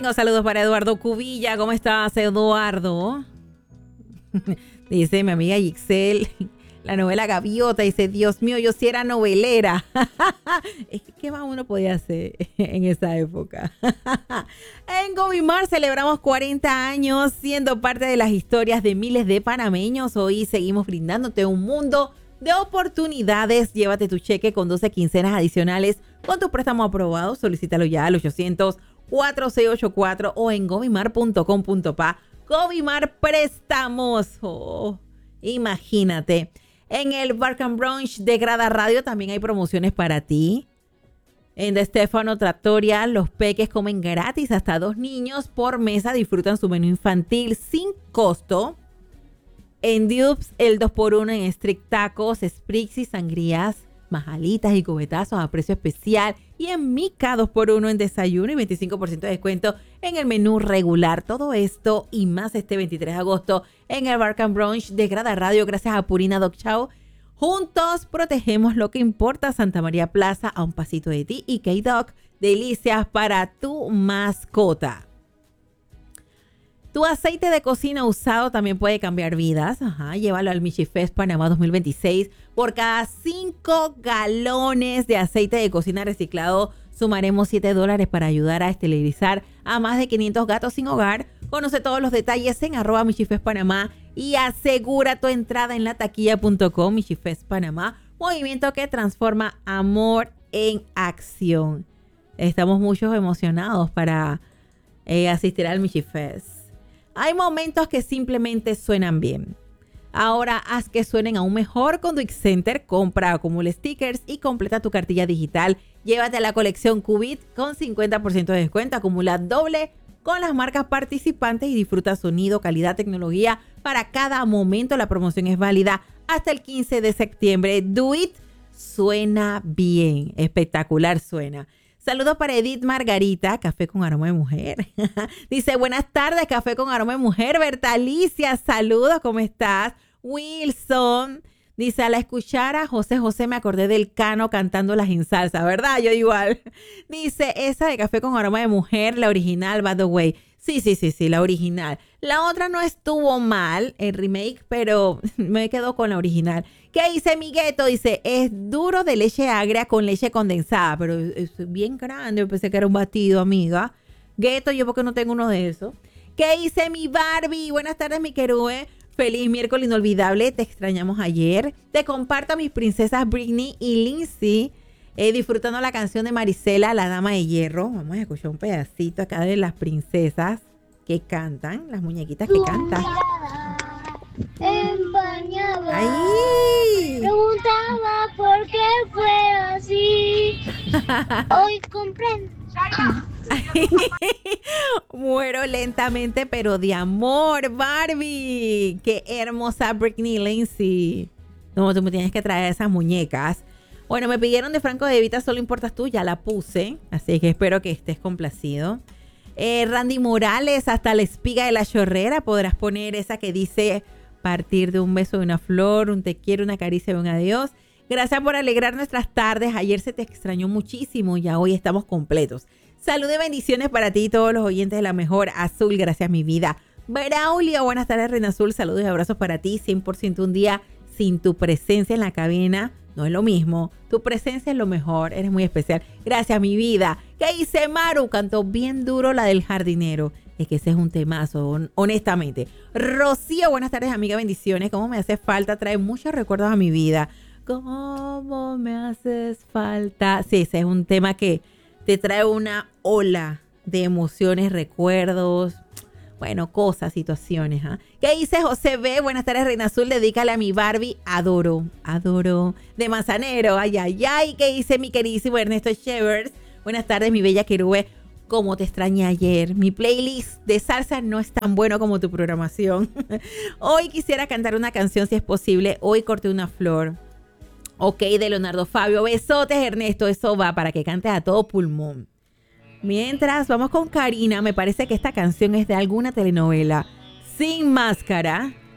Tengo saludos para Eduardo Cubilla. ¿Cómo estás, Eduardo? Dice mi amiga Yixel, la novela Gaviota. Dice, Dios mío, yo sí era novelera. Es que, ¿qué más uno podía hacer en esa época? En Govimar celebramos 40 años siendo parte de las historias de miles de panameños. Hoy seguimos brindándote un mundo de oportunidades. Llévate tu cheque con 12 quincenas adicionales con tu préstamo aprobado. Solicítalo ya al 800-4684 o en govimar.com.pa. Govimar Préstamos. Oh, imagínate. En el Bark and Brunch de Grada Radio también hay promociones para ti. En De Stefano Trattoria, los peques comen gratis. Hasta 2 niños por mesa disfrutan su menú infantil sin costo. En Dupes, el 2x1 en Strict Tacos, Sprix y sangrías, majalitas y cubetazos a precio especial. Y en Mica, 2x1 en desayuno y 25% de descuento en el menú regular. Todo esto y más este 23 de agosto en el Bark and Brunch de Grada Radio, gracias a Purina Dog Chow. Juntos protegemos lo que importa. Santa María Plaza, a un pasito de ti. Y K-Dog, delicias para tu mascota. Tu aceite de cocina usado también puede cambiar vidas. Ajá, llévalo al Michi Fest Panamá 2026. Por cada 5 galones de aceite de cocina reciclado, sumaremos $7 para ayudar a esterilizar a más de 500 gatos sin hogar. Conoce todos los detalles en @MichiFestPanamá y asegura tu entrada en lataquilla.com. Michi Fest Panamá, movimiento que transforma amor en acción. Estamos muchos emocionados para asistir al Michi Fest. Hay momentos que simplemente suenan bien. Ahora haz que suenen aún mejor con Duix Center. Compra, acumula stickers y completa tu cartilla digital. Llévate a la colección Qubit con 50% de descuento. Acumula doble con las marcas participantes y disfruta sonido, calidad, tecnología para cada momento. La promoción es válida hasta el 15 de septiembre. Do It suena bien. Espectacular suena. Saludos para Edith Margarita, café con aroma de mujer. Dice, buenas tardes, café con aroma de mujer. Bertalicia, saludos, ¿cómo estás? Wilson, dice, al escuchar a José José me acordé del Cano cantándolas en salsa, ¿verdad? Yo igual. Dice, esa de café con aroma de mujer, la original, by the way. Sí, la original. La otra no estuvo mal, el remake, pero me quedo con la original. ¿Qué dice mi Gueto? Dice, es duro de leche agria con leche condensada, pero es bien grande. Yo pensé que era un batido, amiga. Gueto, yo porque no tengo uno de esos. ¿Qué dice mi Barbie? Buenas tardes, mi querube. Feliz miércoles inolvidable. Te extrañamos ayer. Te comparto a mis princesas Britney y Lindsay. Disfrutando la canción de Marisela, La Dama de Hierro. Vamos a escuchar un pedacito acá de las princesas que cantan, las muñequitas que cantan. Empañaba. ¡Ay! Preguntaba por qué fue así. Hoy comprendo. Muero lentamente, pero de amor, Barbie. Qué hermosa Britney Lindsay. No, tú me tienes que traer esas muñecas. Bueno, me pidieron de Franco de Vita, Solo Importas Tú, ya la puse, así que espero que estés complacido. Randy Morales, Hasta la espiga de la chorrera, podrás poner esa que dice, partir de un beso de una flor, un te quiero, una caricia de un adiós. Gracias por alegrar nuestras tardes, ayer se te extrañó muchísimo, ya hoy estamos completos. Salud y bendiciones para ti y todos los oyentes de La Mejor. Azul, gracias mi vida. Braulio, buenas tardes Reina Azul, saludos y abrazos para ti, 100% un día sin tu presencia en la cabina. No es lo mismo. Tu presencia es lo mejor. Eres muy especial. Gracias, mi vida. ¿Qué dice Maru? Cantó bien duro la del jardinero. Es que ese es un temazo, honestamente. Rocío, buenas tardes, amiga. Bendiciones. ¿Cómo me hace falta? Trae muchos recuerdos a mi vida. ¿Cómo me haces falta? Sí, ese es un tema que te trae una ola de emociones, recuerdos. Bueno, cosas, situaciones. ¿Ah? ¿Qué dice José B? Buenas tardes, Reina Azul. Dedícale a mi Barbie. Adoro. De Manzanero. Ay, ay, ay. ¿Qué dice mi queridísimo Ernesto Chevers? Buenas tardes, mi bella querube. Cómo te extrañé ayer. Mi playlist de salsa no es tan bueno como tu programación. Hoy quisiera cantar una canción si es posible. Hoy corté una flor. Ok, de Leonardo Fabio. Besotes, Ernesto. Eso va para que cantes a todo pulmón. Mientras vamos con Karina, me parece que esta canción es de alguna telenovela. Sin Máscara.